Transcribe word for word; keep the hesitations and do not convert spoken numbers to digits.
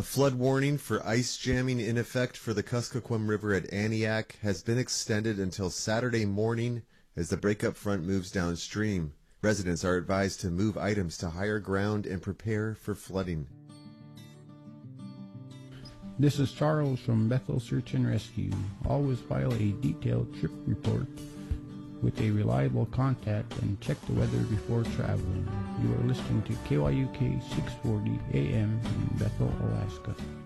A flood warning for ice jamming in effect for the Kuskokwim River at Aniak has been extended until Saturday morning as the breakup front moves downstream. Residents are advised to move items to higher ground and prepare for flooding. This is Charles from Bethel Search and Rescue. Always file a detailed trip report with a reliable contact and check the weather before traveling. You are listening to K Y U K six forty A M in Bethel, Alaska.